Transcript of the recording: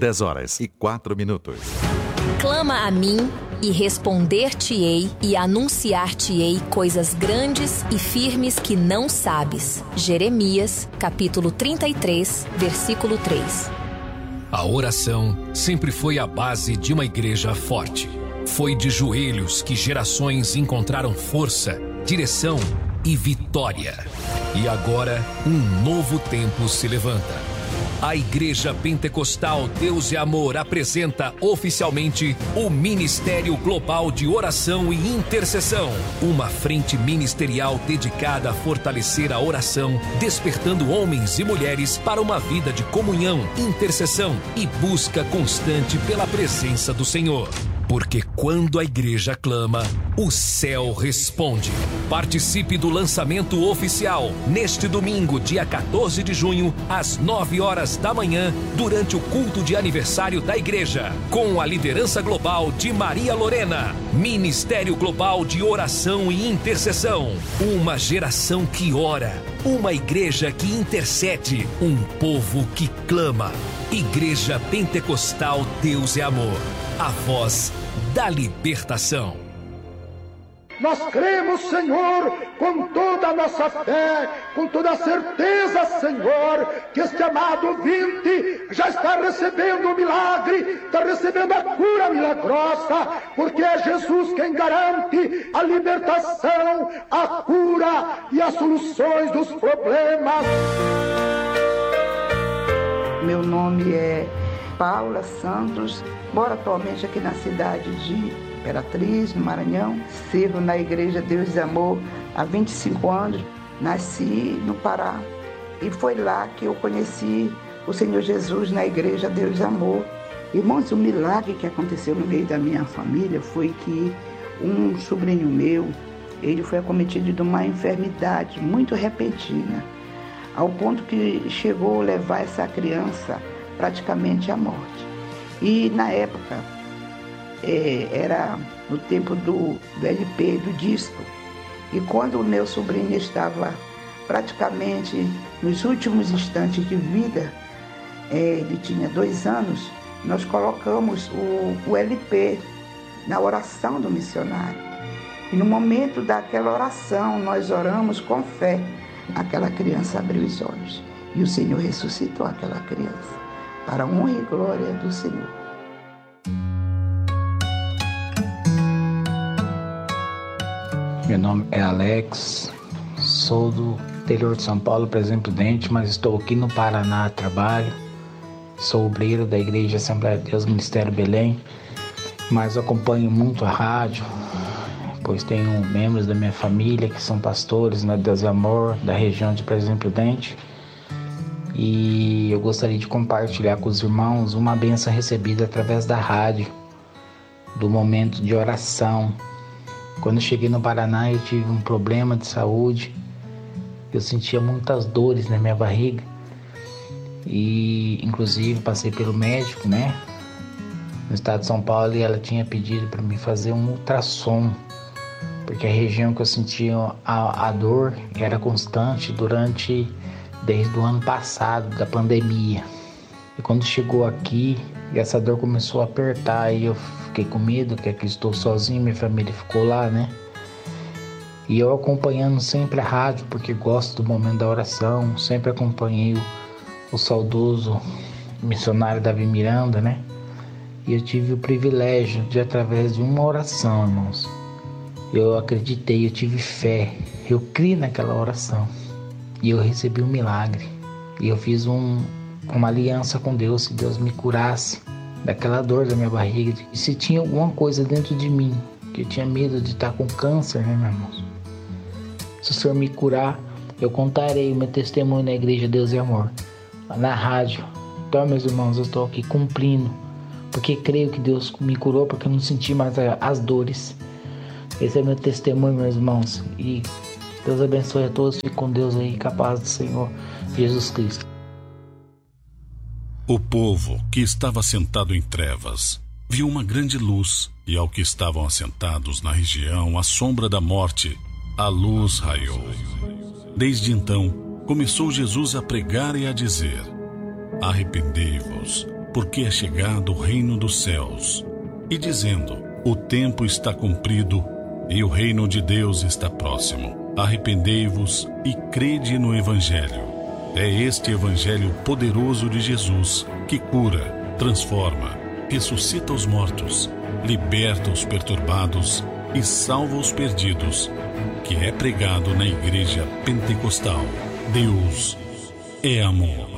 10h04. Clama a mim e responder-te-ei e anunciar-te-ei coisas grandes e firmes que não sabes. Jeremias, capítulo 33, versículo 3. A oração sempre foi a base de uma igreja forte. Foi de joelhos que gerações encontraram força, direção e vitória. E agora, um novo tempo se levanta. A Igreja Pentecostal Deus e Amor apresenta oficialmente o Ministério Global de Oração e Intercessão, uma frente ministerial dedicada a fortalecer a oração, despertando homens e mulheres para uma vida de comunhão, intercessão e busca constante pela presença do Senhor. Porque quando a igreja clama, o céu responde. Participe do lançamento oficial neste domingo, dia 14 de junho, às 9h da manhã, durante o culto de aniversário da igreja, com a liderança global de Maria Lorena. Ministério Global de Oração e Intercessão. Uma geração que ora, uma igreja que intercede, um povo que clama. Igreja Pentecostal Deus e Amor. A voz da libertação. Nós cremos, Senhor, com toda a nossa fé, com toda a certeza, Senhor, que este amado ouvinte já está recebendo o milagre, está recebendo a cura milagrosa, porque é Jesus quem garante a libertação, a cura e as soluções dos problemas. Meu nome é Paula Santos, moro atualmente aqui na cidade de Imperatriz, no Maranhão. Sirvo na Igreja Deus e Amor há 25 anos. Nasci no Pará e foi lá que eu conheci o Senhor Jesus na Igreja Deus e Amor. Irmãos, o milagre que aconteceu no meio da minha família foi que um sobrinho meu, ele foi acometido de uma enfermidade muito repentina, ao ponto que chegou a levar essa criança praticamente à morte. E na época, era no tempo do LP, do disco, e quando o meu sobrinho estava praticamente nos últimos instantes de vida, ele tinha 2 anos, nós colocamos o LP na oração do missionário. E no momento daquela oração, nós oramos com fé. Aquela criança abriu os olhos e o Senhor ressuscitou aquela criança, para a honra e glória do Senhor. Meu nome é Alex, sou do interior de São Paulo, Presidente Prudente, mas estou aqui no Paraná a trabalho. Sou obreiro da Igreja Assembleia de Deus, Ministério Belém, mas acompanho muito a rádio, pois tenho membros da minha família que são pastores na Deus e Amor, da região de Presidente Prudente. E eu gostaria de compartilhar com os irmãos uma bênção recebida através da rádio, do momento de oração. Quando eu cheguei no Paraná, eu tive um problema de saúde, eu sentia muitas dores na minha barriga e inclusive passei pelo médico, no estado de São Paulo, e ela tinha pedido para mim fazer um ultrassom, porque a região que eu sentia a dor era constante desde o ano passado, da pandemia. E quando chegou aqui, essa dor começou a apertar e eu fiquei com medo, que aqui estou sozinho, minha família ficou lá, E eu acompanhando sempre a rádio, porque gosto do momento da oração, sempre acompanhei o saudoso missionário Davi Miranda, E eu tive o privilégio de, através de uma oração, irmãos, eu acreditei, eu tive fé, eu criei naquela oração. E eu recebi um milagre. E eu fiz uma aliança com Deus, se Deus me curasse daquela dor da minha barriga. E se tinha alguma coisa dentro de mim, que eu tinha medo de estar com câncer, meus irmãos. Se o Senhor me curar, eu contarei o meu testemunho na Igreja Deus e Amor, na rádio. Então, meus irmãos, eu estou aqui cumprindo, porque creio que Deus me curou, porque eu não senti mais as dores. Esse é meu testemunho, meus irmãos. E Deus abençoe a todos. Fique com Deus aí, com a paz do Senhor Jesus Cristo. O povo que estava sentado em trevas viu uma grande luz, e ao que estavam assentados na região à sombra da morte, a luz raiou. Desde então, começou Jesus a pregar e a dizer: arrependei-vos, porque é chegado o reino dos céus, e dizendo: o tempo está cumprido e o reino de Deus está próximo. Arrependei-vos e crede no Evangelho. É este Evangelho poderoso de Jesus que cura, transforma, ressuscita os mortos, liberta os perturbados e salva os perdidos, que é pregado na Igreja Pentecostal. Deus é amor.